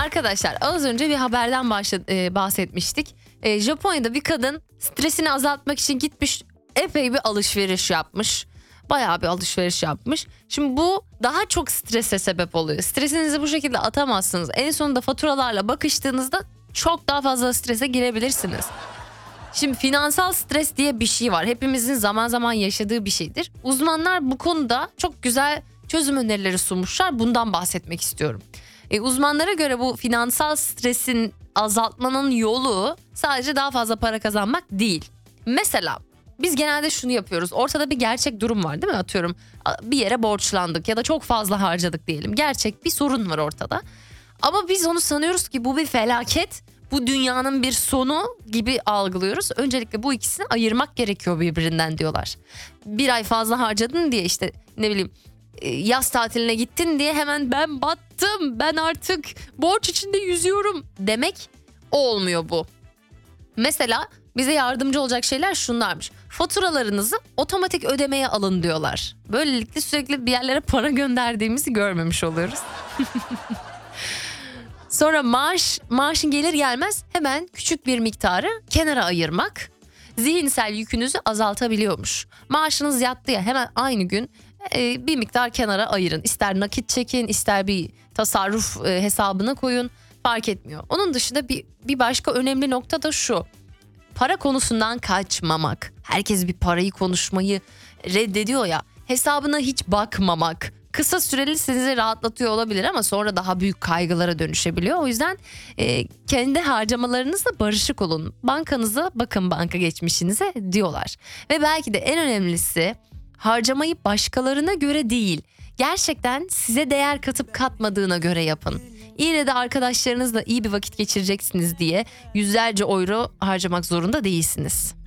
Arkadaşlar az önce bir haberden bahsetmiştik. Japonya'da bir kadın stresini azaltmak için gitmiş, epey bir alışveriş yapmış. Bayağı bir alışveriş yapmış. Şimdi bu daha çok strese sebep oluyor. Stresinizi bu şekilde atamazsınız. En sonunda faturalarla bakıştığınızda çok daha fazla strese girebilirsiniz. Şimdi finansal stres diye bir şey var. Hepimizin zaman zaman yaşadığı bir şeydir. Uzmanlar bu konuda çok güzel çözüm önerileri sunmuşlar. Bundan bahsetmek istiyorum. Uzmanlara göre bu finansal stresin azaltmanın yolu sadece daha fazla para kazanmak değil. Mesela biz genelde şunu yapıyoruz. Ortada bir gerçek durum var, değil mi? Atıyorum bir yere borçlandık ya da çok fazla harcadık diyelim. Gerçek bir sorun var ortada. Ama biz onu sanıyoruz ki bu bir felaket, bu dünyanın bir sonu gibi algılıyoruz. Öncelikle bu ikisini ayırmak gerekiyor birbirinden diyorlar. Bir ay fazla harcadın diye işte ne bileyim yaz tatiline gittin diye hemen ben battım, ben artık borç içinde yüzüyorum demek olmuyor bu. Mesela bize yardımcı olacak şeyler şunlarmış. Faturalarınızı otomatik ödemeye alın diyorlar. Böylelikle sürekli bir yerlere para gönderdiğimizi görmemiş oluyoruz. Sonra maaşın gelir gelmez hemen küçük bir miktarı kenara ayırmak zihinsel yükünüzü azaltabiliyormuş. Maaşınız yattı ya, hemen aynı gün bir miktar kenara ayırın. İster nakit çekin, ister bir tasarruf hesabına koyun, fark etmiyor. Onun dışında bir başka önemli nokta da şu. Para konusundan kaçmamak. Herkes bir parayı konuşmayı reddediyor ya. Hesabına hiç bakmamak. Kısa süreli sizi rahatlatıyor olabilir ama sonra daha büyük kaygılara dönüşebiliyor. O yüzden kendi harcamalarınızla barışık olun. Bankanıza bakın, banka geçmişinize diyorlar. Ve belki de en önemlisi, harcamayı başkalarına göre değil, gerçekten size değer katıp katmadığına göre yapın. Yine de arkadaşlarınızla iyi bir vakit geçireceksiniz diye yüzlerce euro harcamak zorunda değilsiniz.